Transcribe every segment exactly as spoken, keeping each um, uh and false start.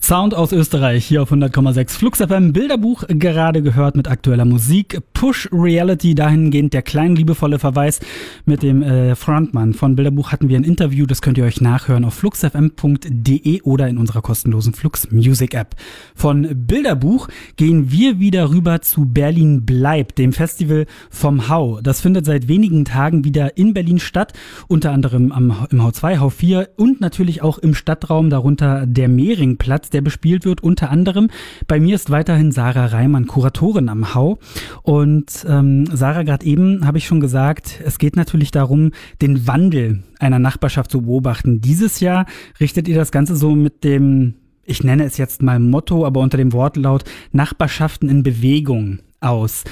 Sound aus Österreich, hier auf hundert Komma sechs Flux F M, Bilderbuch gerade gehört mit aktueller Musik. Push Reality, dahingehend der klein liebevolle Verweis mit dem äh, Frontmann von Bilderbuch hatten wir ein Interview, das könnt ihr euch nachhören auf flux f m punkt d e oder in unserer kostenlosen Flux Music App. Von Bilderbuch gehen wir wieder rüber zu Berlin bleibt, dem Festival vom Hau. Das findet seit wenigen Tagen wieder in Berlin statt, unter anderem am, im Hau zwei, Hau vier und natürlich auch im Stadtraum, darunter der Mehringplatz, der bespielt wird, unter anderem. Bei mir ist weiterhin Sarah Reimann, Kuratorin am Hau. Und ähm, Sarah, gerade eben habe ich schon gesagt, es geht natürlich darum, den Wandel einer Nachbarschaft zu beobachten. Dieses Jahr richtet ihr das Ganze so mit dem, ich nenne es jetzt mal Motto, aber unter dem Wortlaut Nachbarschaften in Bewegung aus.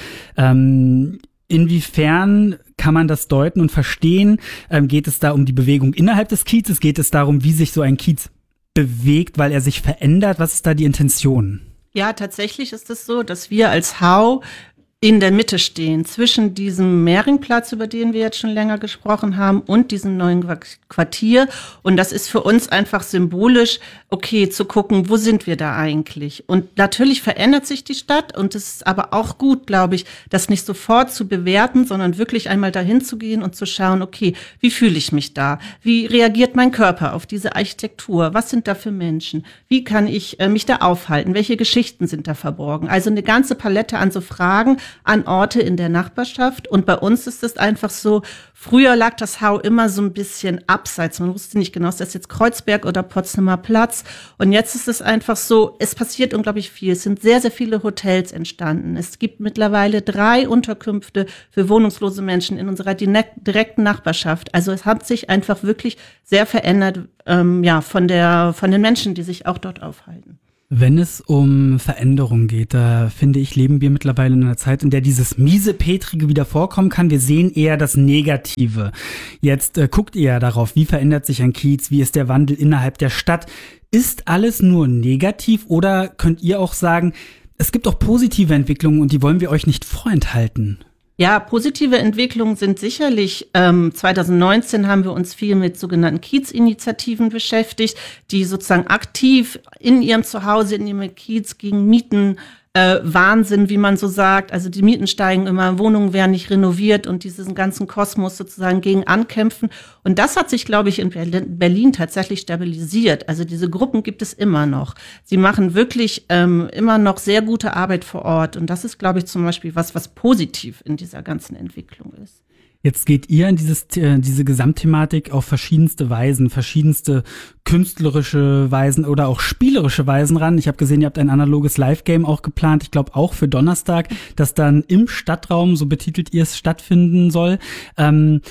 Ähm, Inwiefern kann man das deuten und verstehen? Ähm, geht es da um die Bewegung innerhalb des Kiezes? Geht es darum, wie sich so ein Kiez bewegt, weil er sich verändert? Was ist da die Intention? Ja, tatsächlich ist es so, dass wir als Hau in der Mitte stehen, zwischen diesem Mehringplatz, über den wir jetzt schon länger gesprochen haben, und diesem neuen Quartier. Und das ist für uns einfach symbolisch, okay, zu gucken, wo sind wir da eigentlich? Und natürlich verändert sich die Stadt und es ist aber auch gut, glaube ich, das nicht sofort zu bewerten, sondern wirklich einmal dahin zu gehen und zu schauen, okay, wie fühle ich mich da? Wie reagiert mein Körper auf diese Architektur? Was sind da für Menschen? Wie kann ich äh, mich da aufhalten? Welche Geschichten sind da verborgen? Also eine ganze Palette an so Fragen, an Orte in der Nachbarschaft. Und bei uns ist es einfach so, früher lag das Hau immer so ein bisschen abseits. Man wusste nicht genau, ist das jetzt Kreuzberg oder Potsdamer Platz. Und jetzt ist es einfach so, es passiert unglaublich viel. Es sind sehr, sehr viele Hotels entstanden. Es gibt mittlerweile drei Unterkünfte für wohnungslose Menschen in unserer direkten Nachbarschaft. Also es hat sich einfach wirklich sehr verändert, ähm, ja, von der, von den Menschen, die sich auch dort aufhalten. Wenn es um Veränderung geht, da finde ich, leben wir mittlerweile in einer Zeit, in der dieses Miesepetrige wieder vorkommen kann. Wir sehen eher das Negative. Jetzt äh, guckt ihr ja darauf, wie verändert sich ein Kiez, wie ist der Wandel innerhalb der Stadt. Ist alles nur negativ oder könnt ihr auch sagen, es gibt auch positive Entwicklungen und die wollen wir euch nicht vorenthalten? Ja, positive Entwicklungen sind sicherlich, ähm, zwanzig neunzehn haben wir uns viel mit sogenannten Kiezinitiativen beschäftigt, die sozusagen aktiv in ihrem Zuhause, in ihrem Kiez gegen Mieten, äh, Wahnsinn, wie man so sagt, also die Mieten steigen immer, Wohnungen werden nicht renoviert und diesen ganzen Kosmos sozusagen gegen ankämpfen. Und das hat sich, glaube ich, in Berlin tatsächlich stabilisiert. Also diese Gruppen gibt es immer noch. Sie machen wirklich ähm, immer noch sehr gute Arbeit vor Ort. Und das ist, glaube ich, zum Beispiel was, was positiv in dieser ganzen Entwicklung ist. Jetzt geht ihr in dieses, äh, diese Gesamtthematik auf verschiedenste Weisen, verschiedenste künstlerische Weisen oder auch spielerische Weisen ran. Ich habe gesehen, ihr habt ein analoges Live-Game auch geplant, ich glaube auch für Donnerstag, das dann im Stadtraum, so betitelt ihr es, stattfinden soll. Ähm,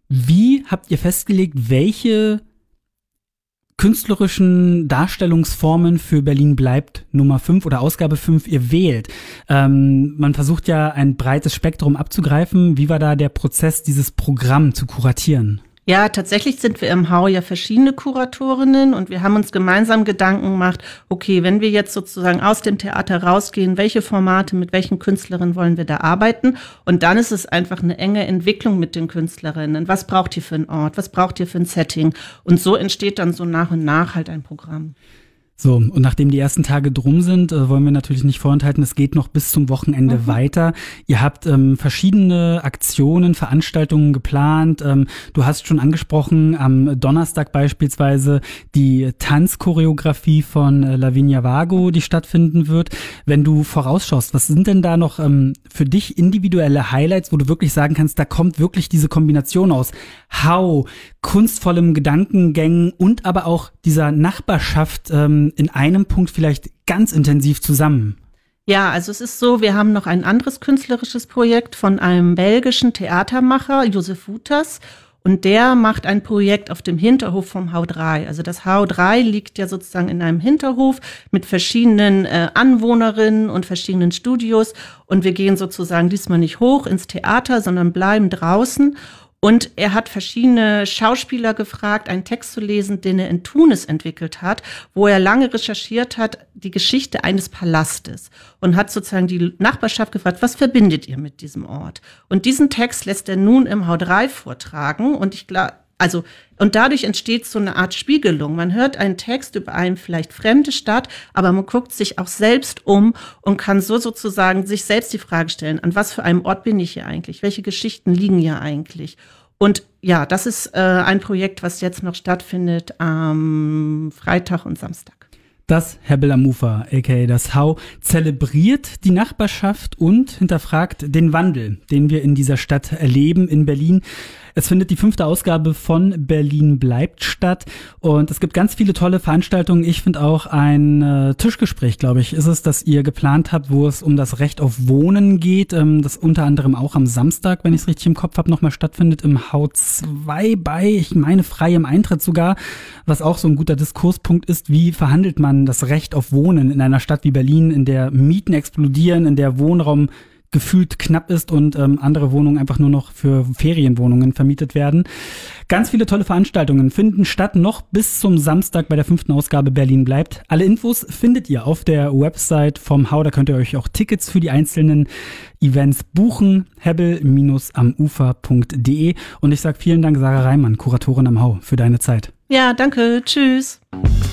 wie habt ihr festgelegt, welche künstlerischen Darstellungsformen für Berlin bleibt Nummer fünf oder Ausgabe fünf ihr wählt? Ähm, man versucht ja ein breites Spektrum abzugreifen. Wie war da der Prozess, dieses Programm zu kuratieren? Ja, tatsächlich sind wir im Hau ja verschiedene Kuratorinnen und wir haben uns gemeinsam Gedanken gemacht, okay, wenn wir jetzt sozusagen aus dem Theater rausgehen, welche Formate, mit welchen Künstlerinnen wollen wir da arbeiten? Und dann ist es einfach eine enge Entwicklung mit den Künstlerinnen. Was braucht ihr für einen Ort? Was braucht ihr für ein Setting? Und so entsteht dann so nach und nach halt ein Programm. So, und nachdem die ersten Tage drum sind, äh, wollen wir natürlich nicht vorenthalten, es geht noch bis zum Wochenende mhm. weiter. Ihr habt ähm, verschiedene Aktionen, Veranstaltungen geplant. Ähm, du hast schon angesprochen, am Donnerstag beispielsweise die Tanzchoreografie von äh, Lavinia Vago, die stattfinden wird. Wenn du vorausschaust, was sind denn da noch ähm, für dich individuelle Highlights, wo du wirklich sagen kannst, da kommt wirklich diese Kombination aus Hau, kunstvollem Gedankengängen und aber auch dieser Nachbarschaft ähm, in einem Punkt vielleicht ganz intensiv zusammen? Ja, also es ist so, wir haben noch ein anderes künstlerisches Projekt von einem belgischen Theatermacher, Josef Wouters, und der macht ein Projekt auf dem Hinterhof vom Hau drei. Also das Hau drei liegt ja sozusagen in einem Hinterhof mit verschiedenen äh, Anwohnerinnen und verschiedenen Studios und wir gehen sozusagen diesmal nicht hoch ins Theater, sondern bleiben draußen. Und er hat verschiedene Schauspieler gefragt, einen Text zu lesen, den er in Tunis entwickelt hat, wo er lange recherchiert hat, die Geschichte eines Palastes und hat sozusagen die Nachbarschaft gefragt, was verbindet ihr mit diesem Ort? Und diesen Text lässt er nun im Hau drei vortragen und ich glaube, Also, und dadurch entsteht so eine Art Spiegelung. Man hört einen Text über eine vielleicht fremde Stadt, aber man guckt sich auch selbst um und kann so sozusagen sich selbst die Frage stellen, an was für einem Ort bin ich hier eigentlich? Welche Geschichten liegen hier eigentlich? Und ja, das ist äh, ein Projekt, was jetzt noch stattfindet am Freitag und Samstag. Das Hebbel am Ufer, aka das How, zelebriert die Nachbarschaft und hinterfragt den Wandel, den wir in dieser Stadt erleben, in Berlin. Es findet die fünfte Ausgabe von Berlin bleibt statt und es gibt ganz viele tolle Veranstaltungen. Ich finde auch ein äh, Tischgespräch, glaube ich, ist es, das ihr geplant habt, wo es um das Recht auf Wohnen geht, ähm, das unter anderem auch am Samstag, wenn ich es richtig im Kopf habe, nochmal stattfindet im How zwei bei, ich meine, freiem Eintritt sogar, was auch so ein guter Diskurspunkt ist, wie verhandelt man das Recht auf Wohnen in einer Stadt wie Berlin, in der Mieten explodieren, in der Wohnraum gefühlt knapp ist und ähm, andere Wohnungen einfach nur noch für Ferienwohnungen vermietet werden. Ganz viele tolle Veranstaltungen finden statt, noch bis zum Samstag bei der fünften Ausgabe Berlin bleibt. Alle Infos findet ihr auf der Website vom How, da könnt ihr euch auch Tickets für die einzelnen Events buchen, hebbel am ufer punkt de. Und ich sage vielen Dank, Sarah Reimann, Kuratorin am How, für deine Zeit. Ja, danke, tschüss.